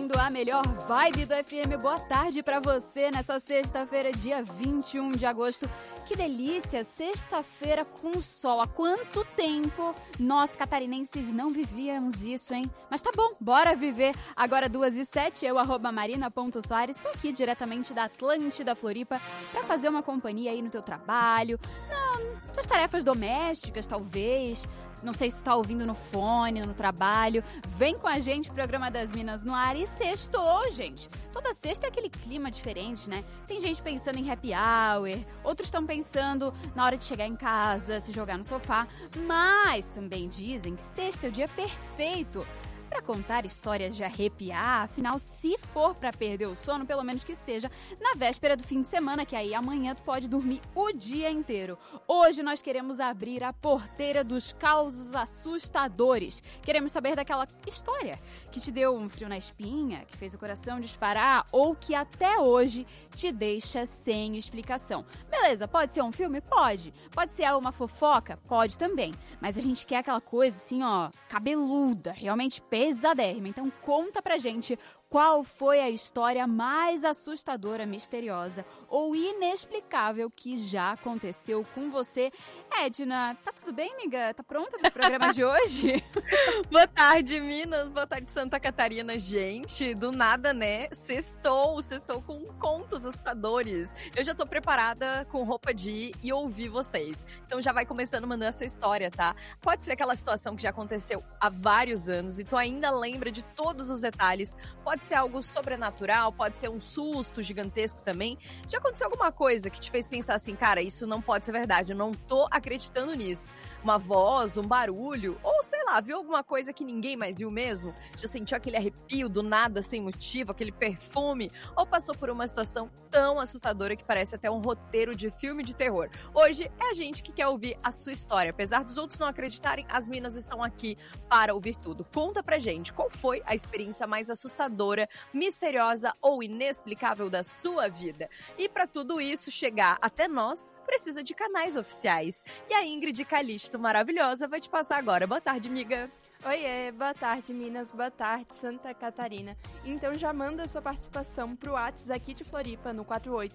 curtindo a melhor vibe do FM. Boa tarde pra você nessa sexta-feira, dia 21 de agosto. Que delícia, sexta-feira com sol. Há quanto tempo nós catarinenses não vivíamos isso, hein? Mas tá bom, bora viver. Agora 2h07, eu, @marina.soares, tô aqui diretamente da Atlântida Floripa pra fazer uma companhia aí no teu trabalho, nas tuas tarefas domésticas, talvez. Não sei se tu tá ouvindo no fone, no trabalho. Vem com a gente, Programa das Minas no ar. E sextou, gente. Toda sexta é aquele clima diferente, né? Tem gente pensando em happy hour, outros estão pensando na hora de chegar em casa, se jogar no sofá. Mas também dizem que sexta é o dia perfeito para contar histórias de arrepiar. Afinal, se for para perder o sono, pelo menos que seja na véspera do fim de semana, que aí amanhã tu pode dormir o dia inteiro. Hoje nós queremos abrir a porteira dos causos assustadores. Queremos saber daquela história que te deu um frio na espinha, que fez o coração disparar ou que até hoje te deixa sem explicação. Beleza, pode ser um filme? Pode. Pode ser uma fofoca? Pode também. Mas a gente quer aquela coisa assim, ó, cabeluda, realmente pesadérrima. Então conta pra gente qual foi a história mais assustadora, misteriosa ou inexplicável que já aconteceu com você. Edna, tá tudo bem, amiga? Tá pronta pro programa de hoje? Boa tarde, Minas. Boa tarde, Santa Catarina. Gente, do nada, né? Sextou com contos assustadores. Eu já tô preparada com roupa de ir e ouvir vocês. Então já vai começando mandando a sua história, tá? Pode ser aquela situação que já aconteceu há vários anos e tu ainda lembra de todos os detalhes. Pode ser algo sobrenatural, pode ser um susto gigantesco também. Já aconteceu alguma coisa que te fez pensar assim, cara, isso não pode ser verdade, eu não tô acreditando nisso? Uma voz, um barulho, ou sei lá, viu alguma coisa que ninguém mais viu mesmo? Já sentiu aquele arrepio do nada, sem motivo, aquele perfume? Ou passou por uma situação tão assustadora que parece até um roteiro de filme de terror? Hoje é a gente que quer ouvir a sua história. Apesar dos outros não acreditarem, as minas estão aqui para ouvir tudo. Conta pra gente, qual foi a experiência mais assustadora, misteriosa ou inexplicável da sua vida? E para tudo isso chegar até nós, precisa de canais oficiais. E a Ingrid Calixto, maravilhosa, vai te passar agora. Boa tarde, amiga. Oiê, boa tarde, Minas, boa tarde, Santa Catarina. Então já manda a sua participação pro WhatsApp aqui de Floripa no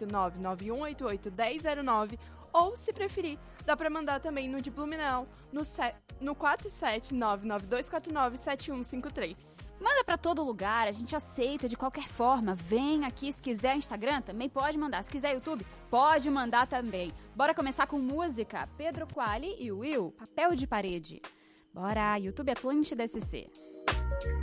489-9188-1009 ou, se preferir, dá pra mandar também no de Blumenau no 47992497153. Manda pra todo lugar, a gente aceita de qualquer forma. Vem aqui, se quiser Instagram, também pode mandar. Se quiser YouTube, pode mandar também. Bora começar com música. Pedro Quali e Will, Papel de Parede. Bora, YouTube Atlântida SC.